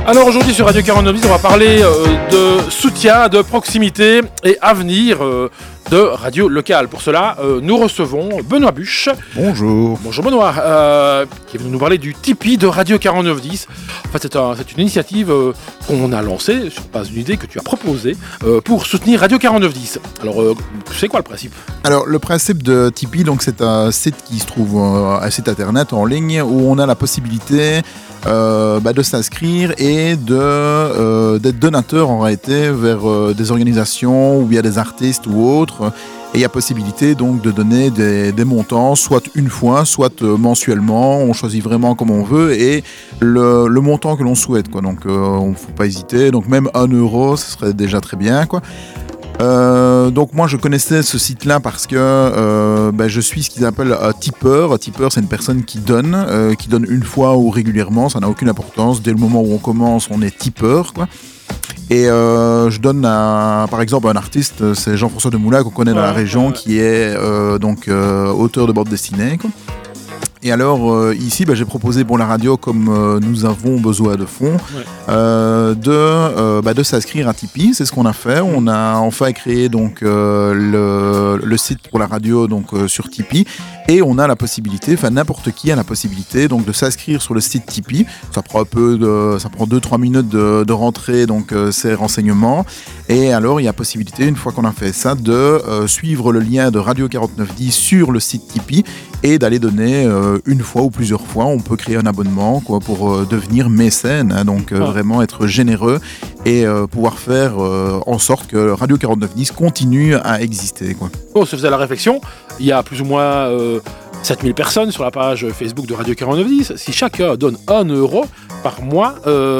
Alors aujourd'hui sur Radio 49 on va parler de soutien, de proximité et avenir de radio locale. Pour cela, nous recevons Benoît Buche. Bonjour. Bonjour Benoît, qui est venu nous parler du Tipeee de Radio 4910. En fait, c'est une initiative qu'on a lancée sur base d'une idée que tu as proposée pour soutenir Radio 4910. Alors, c'est quoi le principe ? Alors, le principe de Tipeee, donc, c'est un site qui se trouve, un site internet en ligne où on a la possibilité de s'inscrire et d'être donateur en réalité vers des organisations où il y a des artistes ou autres. Et il y a possibilité donc de donner des montants, soit une fois, soit mensuellement. On choisit vraiment comme on veut et le montant que l'on souhaite, quoi. Donc on ne faut pas hésiter. Donc même 1 euro, ce serait déjà très bien, quoi. Donc moi je connaissais ce site-là parce que je suis ce qu'ils appellent un tipeur. Un tipeur, c'est une personne qui donne une fois ou régulièrement, ça n'a aucune importance. Dès le moment où on commence, on est tipeur, quoi. Et je donne par exemple un artiste, c'est Jean-François Demoulin qu'on connaît dans la région, qui est auteur de bande dessinée, quoi. Et alors ici, j'ai proposé pour la radio, comme nous avons besoin de fonds, de s'inscrire à Tipeee. C'est ce qu'on a fait. On a enfin créé donc le site pour la radio donc sur Tipeee, et on a la possibilité, enfin n'importe qui a la possibilité donc de s'inscrire sur le site Tipeee. Ça prend 2-3 minutes de rentrer donc ces renseignements. Et alors il y a possibilité, une fois qu'on a fait ça, de suivre le lien de Radio 4910 sur le site Tipeee et d'aller donner une fois ou plusieurs fois. On peut créer un abonnement, quoi, pour devenir mécène, hein, donc vraiment être généreux et pouvoir faire en sorte que Radio 4910 continue à exister, quoi. On se faisait la réflexion, il y a plus ou moins 7000 personnes sur la page Facebook de Radio 4910. Si chacun donne 1 euro par mois,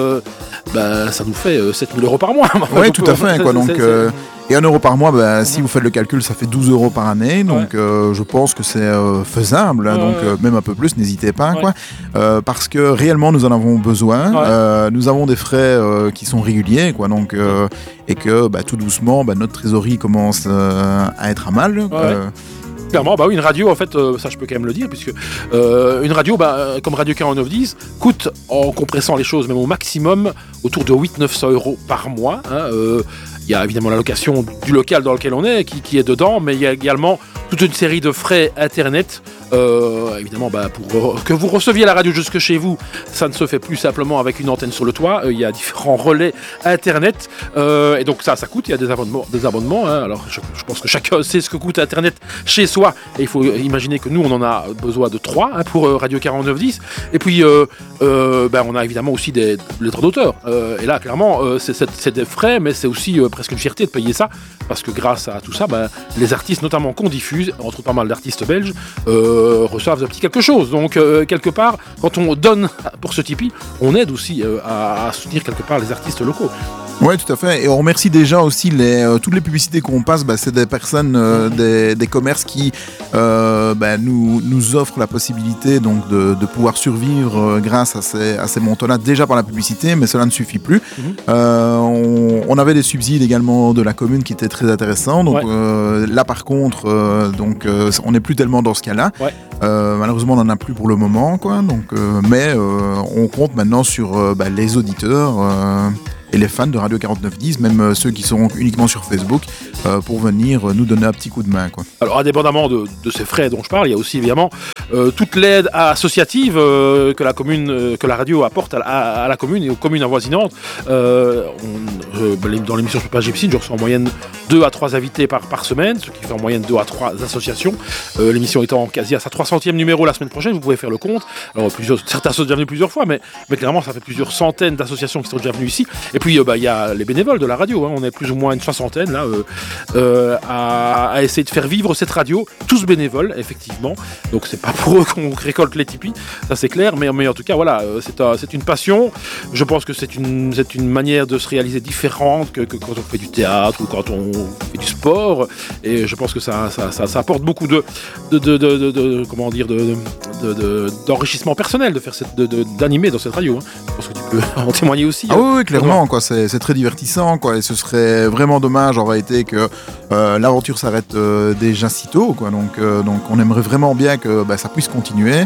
ça nous fait 7000 euros par mois. Oui, tout à fait, quoi. Donc, et 1 euro par mois, si vous faites le calcul, ça fait 12 euros par année. Donc je pense que c'est faisable, hein, donc même un peu plus, n'hésitez pas, quoi. Parce que réellement nous en avons besoin. Nous avons des frais qui sont réguliers, quoi. Donc, et que tout doucement notre trésorerie commence à être à mal. Clairement, une radio, en fait, ça je peux quand même le dire, puisque une radio, comme Radio 4910, coûte, en compressant les choses, même au maximum, autour de 800-900 euros par mois. Il y a évidemment la location du local dans lequel on est, qui est dedans, mais il y a également toute une série de frais internet. Évidemment, pour que vous receviez la radio jusque chez vous, ça ne se fait plus simplement avec une antenne sur le toit. Il y a différents relais internet, et donc ça coûte. Il y a des abonnements. Hein. Alors, je pense que chacun sait ce que coûte internet chez soi. Et il faut imaginer que nous, on en a besoin de 3 pour Radio 4910. Et puis, on a évidemment aussi les droits d'auteur. Et là, clairement, c'est des frais, mais c'est aussi presque une fierté de payer ça, parce que grâce à tout ça, les artistes, notamment qu'on diffuse, entre autres pas mal d'artistes belges, reçoivent un petit quelque chose. Donc quelque part, quand on donne pour ce Tipeee, on aide aussi à soutenir quelque part les artistes locaux. Oui, tout à fait. Et on remercie déjà aussi toutes les publicités qu'on passe. C'est des personnes, des commerces qui nous offrent la possibilité donc de pouvoir survivre grâce à ces montants-là, déjà par la publicité, mais cela ne suffit plus. On avait des subsides également de la commune qui étaient très intéressants. Donc là, par contre, on n'est plus tellement dans ce cas-là. Malheureusement, on n'en a plus pour le moment, quoi. Donc, mais on compte maintenant sur les auditeurs et les fans de Radio 4910, même ceux qui sont uniquement sur Facebook, pour venir nous donner un petit coup de main, quoi. Alors, indépendamment de ces frais dont je parle, il y a aussi évidemment toute l'aide associative que la radio apporte à la commune et aux communes avoisinantes. Dans l'émission Super Gypsy, je reçois en moyenne 2 à 3 invités par semaine, ce qui fait en moyenne 2 à 3 associations. L'émission étant quasi à sa 300e numéro la semaine prochaine, vous pouvez faire le compte. Alors, certains sont déjà venus plusieurs fois, mais clairement, ça fait plusieurs centaines d'associations qui sont déjà venues ici. Et puis, il y a les bénévoles de la radio. On est plus ou moins une 60aine là, à essayer de faire vivre cette radio, tous bénévoles, effectivement. Donc, c'est pas pour eux qu'on récolte les Tipeee, ça c'est clair. Mais en tout cas, voilà, c'est une passion. Je pense que c'est une manière de se réaliser différente que quand on fait du théâtre ou quand on fait du sport. Et je pense que ça apporte beaucoup d'enrichissement personnel de faire d'animer dans cette radio. Je pense que tu peux en témoigner aussi. Ah oui, clairement, quoi. C'est très divertissant, quoi. Et ce serait vraiment dommage, aurait été que l'aventure s'arrête déjà si tôt, quoi. Donc on aimerait vraiment bien que ça puisse continuer.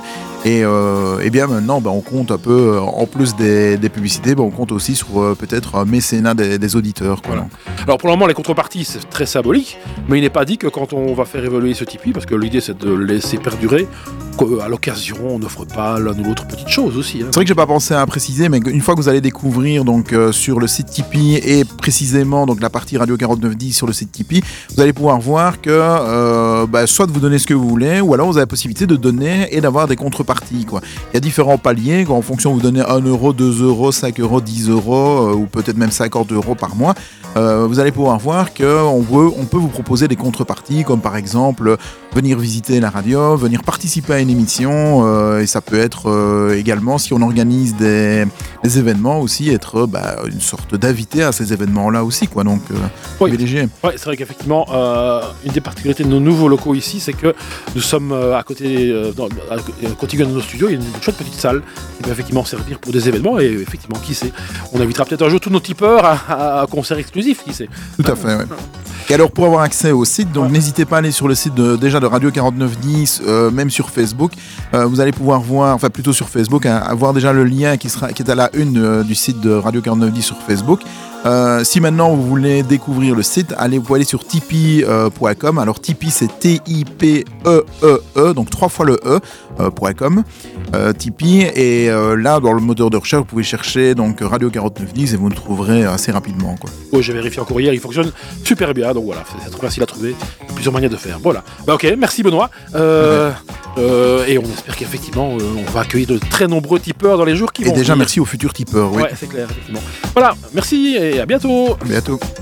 Et bien maintenant, on compte un peu, en plus des publicités, on compte aussi sur peut-être un mécénat des auditeurs. Quoi, voilà. Alors pour le moment, les contreparties, c'est très symbolique, mais il n'est pas dit que quand on va faire évoluer ce Tipeee, parce que l'idée c'est de le laisser perdurer, qu'à l'occasion, on n'offre pas l'un ou l'autre petite chose aussi. C'est vrai que j'ai pas pensé à préciser, mais une fois que vous allez découvrir donc sur le site Tipeee et précisément donc la partie Radio 4910 sur le site Tipeee, vous allez pouvoir voir que soit vous donnez ce que vous voulez, ou alors vous avez la possibilité de donner et d'avoir des contreparties. Quoi. Il y a différents paliers, en fonction vous donnez 1 euro, 2 euros, 5 euros, 10 euros, ou peut-être même 50 euros par mois. Vous allez pouvoir voir qu'on peut vous proposer des contreparties, comme par exemple venir visiter la radio, venir participer à une émission, et ça peut être également, si on organise des événements aussi, être une sorte d'invité à ces événements-là aussi, quoi. Donc privilégié. Oui, c'est vrai qu'effectivement, une des particularités de nos nouveaux locaux ici, c'est que nous sommes à côté, contigu de nos studios, il y a une chouette petite salle qui peut effectivement servir pour des événements, et effectivement, qui sait, on invitera peut-être un jour tous nos tipeurs à un concert exclusif, qui sait. Tout à fait, ouais. Et alors pour avoir accès au site, donc n'hésitez pas à aller sur le site de Radio 4910, même sur Facebook. Vous allez pouvoir voir, enfin plutôt sur Facebook, avoir déjà le lien qui est à la une du site de Radio 4910 sur Facebook. Si maintenant vous voulez découvrir le site, vous pouvez aller sur tipeee.com. Alors Tipeee c'est T-I-P-E-E-E, donc 3 fois le E.com. Tipeee, et là dans le moteur de recherche vous pouvez chercher donc Radio 4910 et vous le trouverez assez rapidement, quoi. Oui, j'ai vérifié encore hier, il fonctionne super bien, donc voilà, c'est trop facile à trouver, plusieurs manières de faire. Voilà, ok, merci Benoît, et on espère qu'effectivement on va accueillir de très nombreux tipeurs dans les jours qui vont venir. Et déjà merci aux futurs tipeurs, oui. Ouais, c'est clair, effectivement. Voilà, merci et à bientôt. À bientôt.